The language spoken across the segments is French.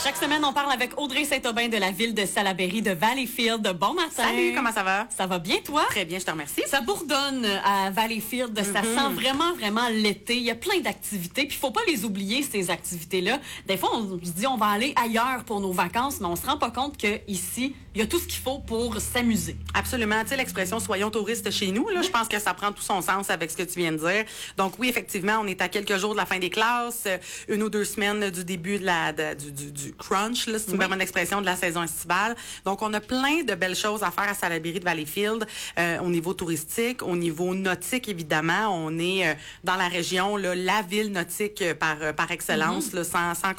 Chaque semaine, on parle avec Audrey Saint-Aubin de la ville de Salaberry, de Valleyfield. Bon matin. Salut, comment ça va? Ça va bien, toi? Très bien, je te remercie. Ça bourdonne à Valleyfield. Ça sent vraiment l'été. Il y a plein d'activités. Puis, il faut pas les oublier, ces activités-là. Des fois, on se dit, on va aller ailleurs pour nos vacances, mais on se rend pas compte qu'ici, il y a tout ce qu'il faut pour s'amuser. Absolument. Tu sais, l'expression « soyons touristes chez nous », là, je pense que ça prend tout son sens avec ce que tu viens de dire. Donc, oui, effectivement, on est à quelques jours de la fin des classes, 1 ou 2 semaines du début du crunch, là, si tu me permets l'expression, de la saison estivale. Donc, on a plein de belles choses à faire à Salaberry de Valleyfield, au niveau touristique, au niveau nautique, évidemment. On est dans la région, là, la ville nautique par excellence, là,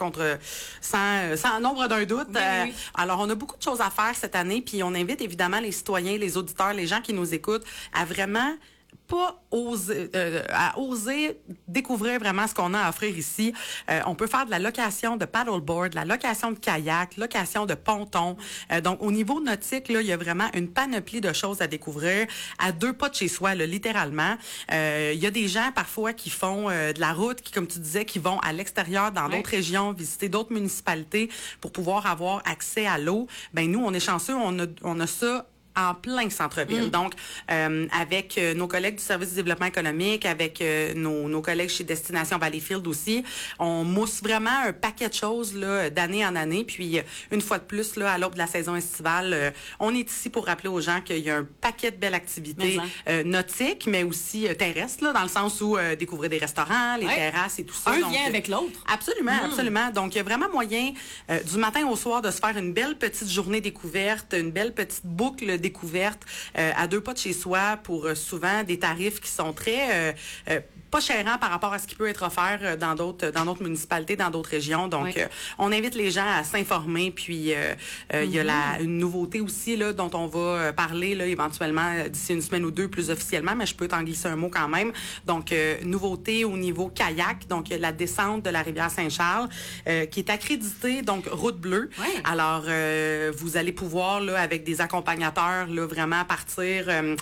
sans nombre d'un doute. Oui. Alors, on a beaucoup de choses à faire cette année, puis on invite évidemment les citoyens, les auditeurs, les gens qui nous écoutent à vraiment à oser découvrir vraiment ce qu'on a à offrir ici. On peut faire de la location de paddleboard, de la location de kayak, location de ponton. Donc, au niveau nautique, là, il y a vraiment une panoplie de choses à découvrir à 2 pas de chez soi, là, littéralement. Il y a des gens parfois qui font de la route, qui, comme tu disais, qui vont à l'extérieur dans d'autres régions, visiter d'autres municipalités pour pouvoir avoir accès à l'eau. Ben nous, on est chanceux, on a ça en plein centre-ville. Donc, avec nos collègues du service du développement économique, avec nos collègues chez Destination Valleyfield aussi, on mousse vraiment un paquet de choses là d'année en année. Puis, une fois de plus, là, à l'aube de la saison estivale, on est ici pour rappeler aux gens qu'il y a un paquet de belles activités nautiques, mais aussi terrestres, là, dans le sens où découvrir des restaurants, les terrasses et tout ça. Un lien avec l'autre. Absolument. Donc, il y a vraiment moyen, du matin au soir, de se faire une belle petite journée découverte, une belle petite boucle découverte à 2 pas de chez soi pour souvent des tarifs qui sont très pas chérants par rapport à ce qui peut être offert dans d'autres municipalités, dans d'autres régions. Donc, on invite les gens à s'informer. Puis, il y a une nouveauté aussi là dont on va parler là éventuellement d'ici une semaine ou 2 plus officiellement, mais je peux t'en glisser un mot quand même. Donc, nouveauté au niveau kayak. Donc, la descente de la rivière Saint-Charles qui est accréditée, donc route bleue. Alors, vous allez pouvoir là avec des accompagnateurs là vraiment partir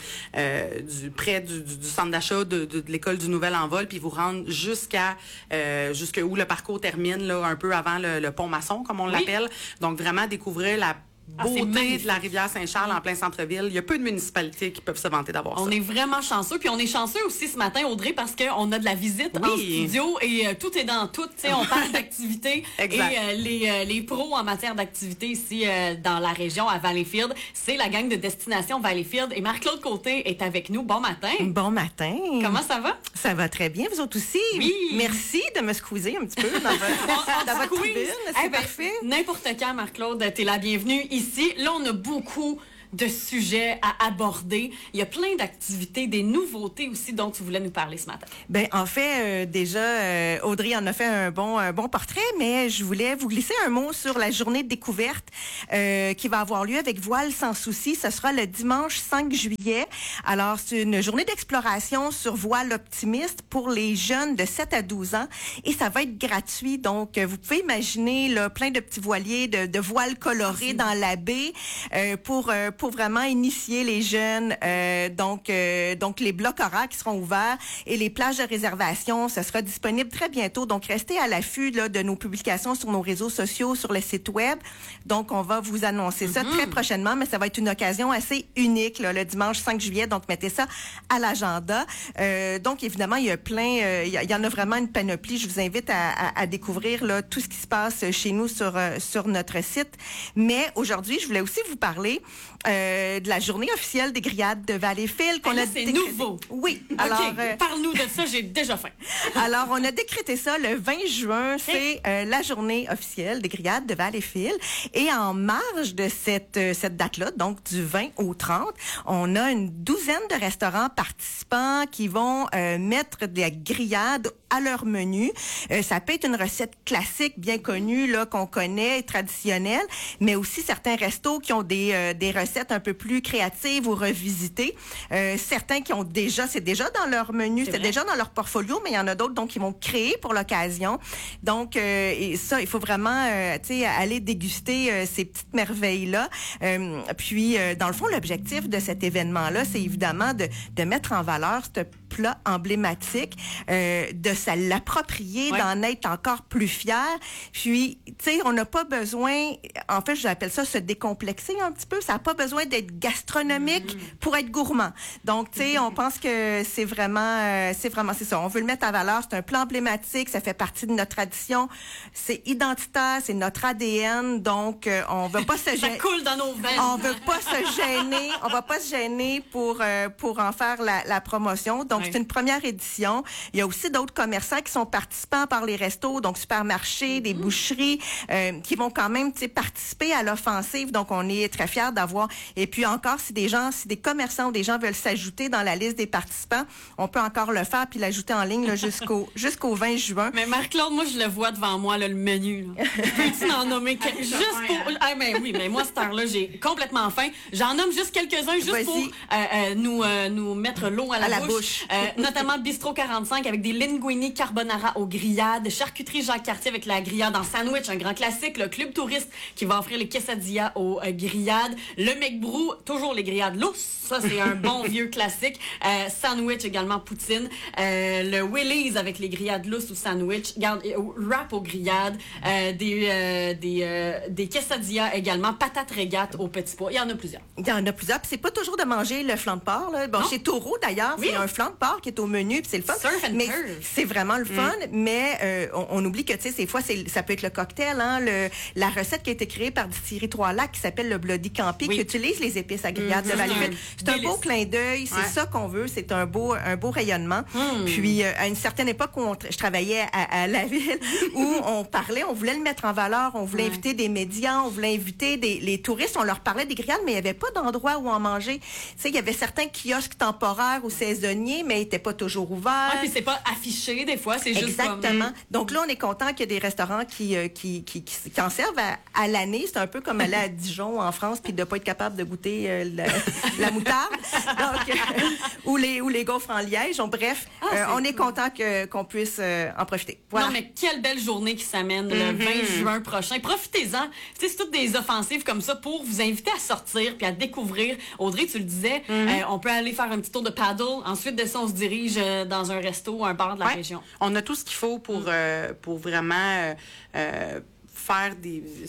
près du centre d'achat de l'école du Nouvel Envol, puis vous rendre jusque où le parcours termine là un peu avant le pont Maçon comme on l'appelle. Donc vraiment découvrir la beauté de la rivière Saint-Charles en plein centre-ville. Il y a peu de municipalités qui peuvent se vanter d'avoir ça. On est vraiment chanceux. Puis on est chanceux aussi ce matin, Audrey, parce qu'on a de la visite en studio et tout est dans tout. Tu sais, on parle d'activités et les pros en matière d'activités ici dans la région à Valleyfield, c'est la gang de Destination Valleyfield. Et Marc-Claude Côté est avec nous. Bon matin. Bon matin. Comment ça va? Ça va très bien. Vous autres aussi? Oui. Merci de me squeezer un petit peu dans votre tribune. C'est parfait. N'importe quand, Marc-Claude, t'es la bienvenue ici. Là, on a beaucoup de sujets à aborder. Il y a plein d'activités, des nouveautés aussi dont tu voulais nous parler ce matin. Ben en fait, déjà, Audrey en a fait un bon portrait, mais je voulais vous glisser un mot sur la journée de découverte qui va avoir lieu avec Voile sans souci. Ce sera le dimanche 5 juillet. Alors, c'est une journée d'exploration sur voile optimiste pour les jeunes de 7 à 12 ans et ça va être gratuit. Donc, vous pouvez imaginer là, plein de petits voiliers de voiles colorés dans la baie pour vraiment initier les jeunes. Donc les blocs horaires qui seront ouverts et les plages de réservation, ça sera disponible très bientôt. Donc, restez à l'affût là, de nos publications sur nos réseaux sociaux, sur le site web. Donc, on va vous annoncer ça très prochainement, mais ça va être une occasion assez unique là, le dimanche 5 juillet. Donc, mettez ça à l'agenda. Donc, évidemment, il y a plein, il y en a vraiment une panoplie. Je vous invite à découvrir là, tout ce qui se passe chez nous sur notre site. Mais aujourd'hui, je voulais aussi vous parler de la journée officielle des grillades de Valleyfield. C'est nouveau. Oui. Alors, parle-nous de ça, j'ai déjà faim. Alors, on a décrété ça le 20 juin. C'est la journée officielle des grillades de Valleyfield. Et en marge de cette date-là, donc du 20 au 30, on a une douzaine de restaurants participants qui vont mettre des grillades à leur menu. Ça peut être une recette classique, bien connue, là, qu'on connaît, traditionnelle, mais aussi certains restos qui ont des recettes un peu plus créatives ou revisitées. Certains qui ont c'est déjà dans leur menu, c'est déjà dans leur portfolio, mais il y en a d'autres donc qui vont créer pour l'occasion. Donc, et ça, il faut vraiment, aller déguster ces petites merveilles-là. Puis, dans le fond, l'objectif de cet événement-là, c'est évidemment de mettre en valeur cette plats emblématiques, de l'approprier, d'en être encore plus fier. Puis, tu sais, on n'a pas besoin, en fait, j'appelle ça se décomplexer un petit peu. Ça n'a pas besoin d'être gastronomique pour être gourmand. Donc, tu sais, on pense que c'est vraiment ça. On veut le mettre en valeur. C'est un plat emblématique. Ça fait partie de notre tradition. C'est identitaire. C'est notre ADN. Donc, on veut pas se gêner. Ça coule dans nos veines. On veut pas se gêner. On va pas se gêner pour en faire la promotion. Donc, c'est une première édition. Il y a aussi d'autres commerçants qui sont participants par les restos, donc supermarchés, des boucheries, qui vont quand même, tu sais, participer à l'offensive. Donc, on est très fiers d'avoir. Et puis encore, si des commerçants ou des gens veulent s'ajouter dans la liste des participants, on peut encore le faire puis l'ajouter en ligne là, jusqu'au 20 juin. Mais Marc-Claude, moi, je le vois devant moi, là, le menu. Peux-tu en nommer juste pour... Ah, ben oui, mais moi, cette heure-là, j'ai complètement faim. J'en nomme juste quelques-uns, juste pour nous mettre l'eau à la bouche. Notamment Bistro 45 avec des linguini carbonara aux grillades, charcuterie Jacques Cartier avec la grillade en sandwich, un grand classique, le Club Touriste qui va offrir les quesadillas aux grillades, le McBrew, toujours les grillades lousses, ça c'est un bon vieux classique, sandwich également poutine, le Willys avec les grillades lousses ou sandwich, wrap aux grillades, des quesadillas également, patates régates aux petits pois, il y en a plusieurs. Il y en a plusieurs, puis c'est pas toujours de manger le flan de porc, là. Bon, chez Taureau d'ailleurs, c'est un flan de porc qui est au menu, puis c'est le fun. Mais c'est vraiment le fun, mais on oublie que, tu sais, des fois, ça peut être le cocktail, hein, la recette qui a été créée par Distillerie Trois-Lacs qui s'appelle le Bloody Campi, qui utilise les épices à grillade de Valleyfield. C'est un beau clin d'œil, c'est ça qu'on veut, c'est un beau rayonnement. Puis, à une certaine époque où je travaillais à la ville, où on voulait le mettre en valeur, on voulait inviter des médias, on voulait inviter les touristes, on leur parlait des grillades, mais il n'y avait pas d'endroit où en manger. Tu sais, il y avait certains kiosques temporaires ou saisonniers, mais ils n'étaient pas toujours ouverts. Puis c'est pas affiché des fois, c'est juste exactement. Donc là, on est content qu'il y ait des restaurants qui en servent à l'année. C'est un peu comme aller à Dijon en France puis de pas être capable de goûter la moutarde. Donc, ou les gaufres en liège. Donc, bref, on est content qu'on puisse en profiter. Voilà. Non, mais quelle belle journée qui s'amène le 20 juin prochain. Profitez-en. C'est toutes des offensives comme ça pour vous inviter à sortir puis à découvrir. Audrey, tu le disais, on peut aller faire un petit tour de paddle. Ensuite de ça, on se dirige dans un resto, un bar de la région. On a tout ce qu'il faut pour vraiment faire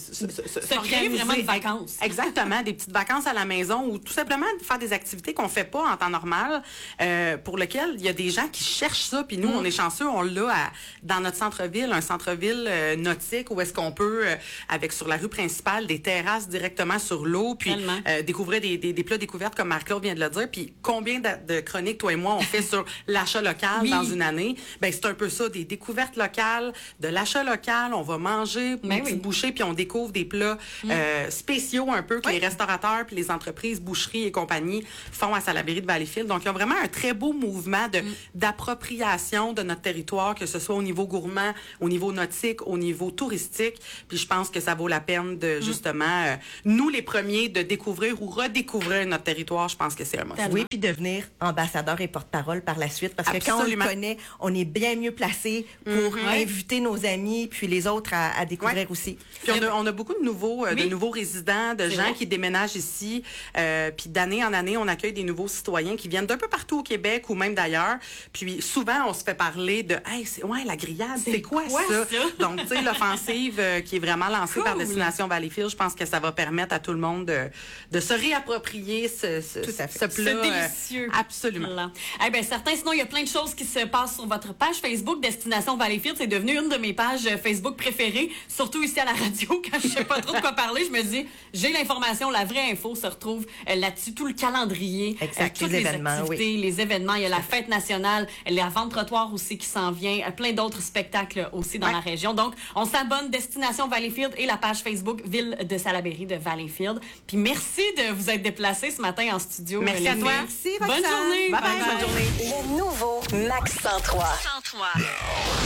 se créer vraiment des vacances. Exactement, des petites vacances à la maison ou tout simplement faire des activités qu'on fait pas en temps normal, pour lequel il y a des gens qui cherchent ça, puis nous, on est chanceux, on l'a dans notre centre-ville, un centre-ville nautique où est-ce qu'on peut, avec sur la rue principale, des terrasses directement sur l'eau, puis découvrir des plats découvertes comme Marc-Claude vient de le dire, puis combien de chroniques, toi et moi, on fait sur l'achat local dans une année? Ben c'est un peu ça, des découvertes locales, de l'achat local, on va manger, bouchée, puis on découvre des plats spéciaux un peu que les restaurateurs puis les entreprises, boucheries et compagnie font à Salaberry de Valleyfield. Donc, il y a vraiment un très beau mouvement d'appropriation de notre territoire, que ce soit au niveau gourmand, au niveau nautique, au niveau touristique. Puis je pense que ça vaut la peine de, justement, nous les premiers, de découvrir ou redécouvrir notre territoire. Je pense que c'est un must. Oui, puis devenir ambassadeur et porte-parole par la suite, parce que quand on le connaît, on est bien mieux placé pour inviter nos amis puis les autres à découvrir aussi. Puis on a beaucoup de nouveaux résidents, de gens qui déménagent ici. Puis d'année en année, on accueille des nouveaux citoyens qui viennent d'un peu partout au Québec ou même d'ailleurs. Puis souvent, on se fait parler de « Hey, la grillade, c'est quoi ça? » Donc, tu sais, l'offensive qui est vraiment lancée par Destination Valleyfield, je pense que ça va permettre à tout le monde de se réapproprier ce plat. C'est délicieux. Absolument. Eh bien, certains, sinon, il y a plein de choses qui se passent sur votre page Facebook. Destination Valleyfield, c'est devenu une de mes pages Facebook préférées, surtout ici à la radio, quand je sais pas trop de quoi parler, je me dis, j'ai l'information, la vraie info se retrouve là-dessus, tout le calendrier, toutes les activités, les événements, il y a la fête nationale, la vente trottoir aussi qui s'en vient, plein d'autres spectacles aussi dans la région. Donc, on s'abonne, Destination Valleyfield et la page Facebook Ville de Salaberry de Valleyfield. Puis merci de vous être déplacés ce matin en studio. Merci à toi. Merci, Bonne journée. Bye bye. Bonne journée. Le nouveau Max 103.